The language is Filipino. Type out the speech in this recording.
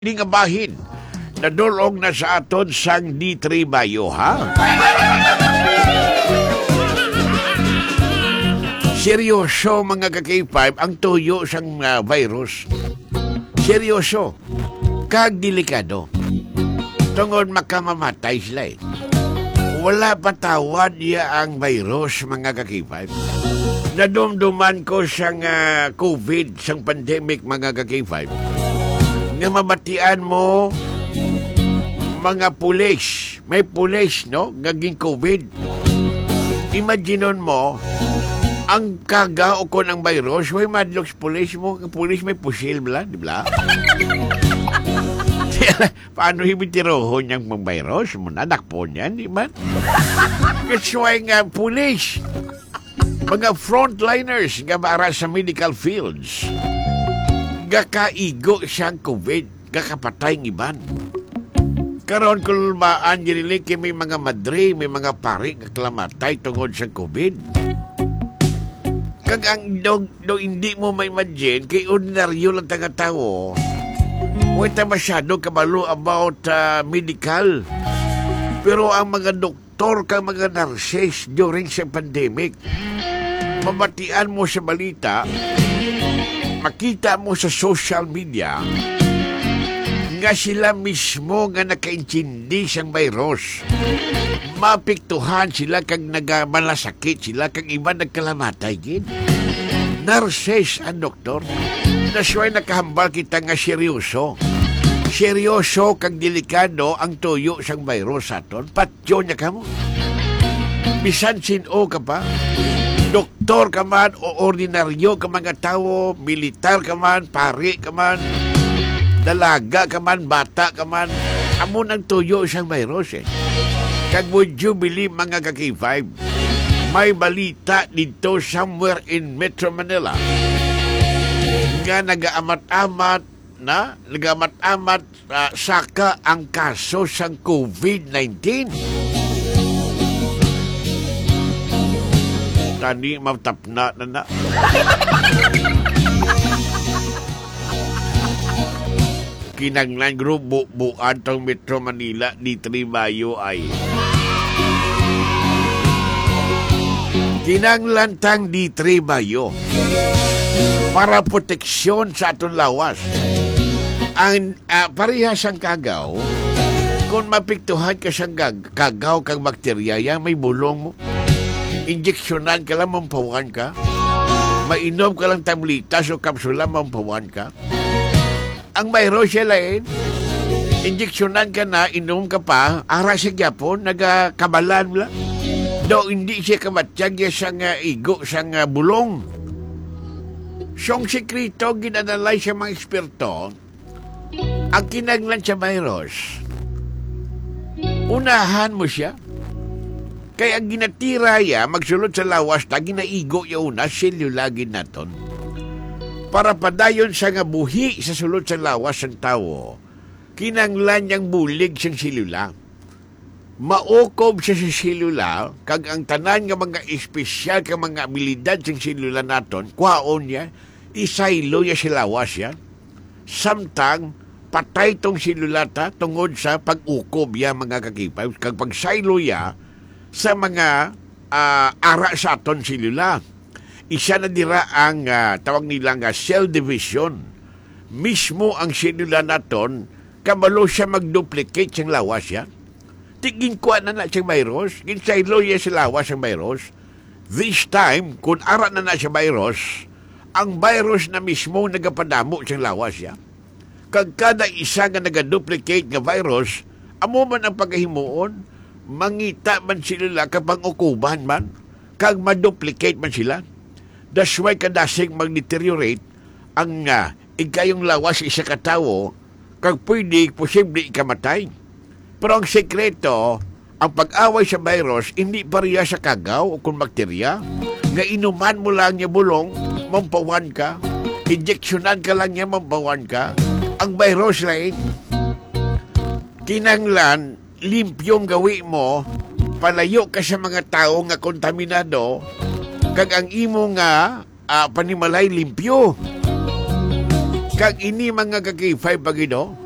Ini nga bahin, nadulong na sa aton sang D3 Bayo, ha? Seryoso mga ka-K5 ang tuyo sang virus. Seryoso. Kag delikado. Tungod makamamatay sila eh. Wala patawad niya ang virus mga ka-K5. Nadumduman ko sang COVID, sang pandemic mga ka-K5. Nga mabatian mo mga pulis. May pulis, no? Gaging COVID. Imaginon mo, ang kagao ko ng virus, may madloks pulis mo. Ang pulis may pusil, bla, di ba? Paano himitirohon niyang mga virus? Munanak po niyan, di ba? Kasi nga pulis. Mga frontliners nga para sa medical fields. Gakaigo siyang COVID, gakapatay ng iban. Karon kulmaan dirilik may mga madre, may mga pari kaklamatay tungod sa COVID. Kag ang do hindi mo may imagine kay ordinaryo lang taga-tao. Wala masyado kabalo about medical. Pero ang mga doktor kag mga nurses during sa pandemic, mabatian mo sa balita, makita mo sa social media nga sila mismo nga nakaintindi siyang virus. Mapiktuhan sila kag nagamalasakit sila kag iba nagkalamatay gid. Nurses ang doktor. Nasway nakahambal kita nga seryoso. Seryoso kag delikado ang tuyo siyang virus aton. Patyo niya ka mo. Bisan sino ka pa. Doktor ka man o ordinaryo ka mga tao, militar ka man, pari ka man, dalaga ka man, bata ka man, amo nang tuyo siyang virus eh. Kag would you believe mga ka-K5, may balita dito somewhere in Metro Manila nga nag-aamat-amat saka ang kaso sang COVID-19. Tani matapna na. Kinanglan grupo buan tong Metro Manila di Tribayo ay. Kinanglan tang di Tribayo para proteksyon sa aton lawas. Ang parehas ang kagaw, kung mapiktuhan ka siyang kagaw kang bakterya, yan may bulong mo. Injeksyonan ka lang, mampawan ka. Mainom ka lang tablitas o kapsula, mampawan ka. Ang virus siya lain, injeksyonan ka na, inom ka pa, ara siya gyapon, nagakabalan mo lang. Do hindi siya kamatyag siyang igo, siyang bulong. Siyang sekreto, ginanalay siya mga eksperto, ang kinaglan sa virus, unahan mo siya. Kaya ang ginatira ya, magsulod sa lawas ta, ginaigo yaw na, selulagin naton. Para padayon sa nga buhi sa sulod sa lawas ng tao, kinanglan niyang bulig siyang silula. Maukob siya sa silula, kag ang tanan nga mga espesyal ka mga abilidad siyang silula naton, kwaon niya, isaylo ya sa lawas ya. Samtang, patay tong silula ta, tungod sa pag-ukob ya mga kakipay, kag pagsaylo ya, sa mga ara sa aton silula. Isa na dira ang tawag nila nga cell division. Mismo ang silula naton, kabalo siya mag-duplicate siyang lawas ya. Tigin kuha na siyang virus, ginsaylo ya sa lawas ang virus. This time, kung ara na siya virus, ang virus na mismo nagapadamo siyang lawas ya. Kag kada isa nga naga-duplicate nga virus, amo man ang pagkahimuon, mangita man sila kapag ukuban man, kag ma-duplicate man sila. That's why kadasig mag-deteriorate ang ikayong lawas isa katawo, kag pwede, posible ikamatay. Pero ang sekreto, ang pag-away sa virus, hindi pareha sa kagaw o kung bakterya, nga inuman mo lang niya bulong, mampawan ka, injeksyonan ka lang niya, mampawan ka. Ang virus lang, kinanglan, limpyong gawi mo, palayo ka sa mga tao nga kontaminado, kag ang imo nga panimalay limpyo. Kag ini mga kakifay pagido,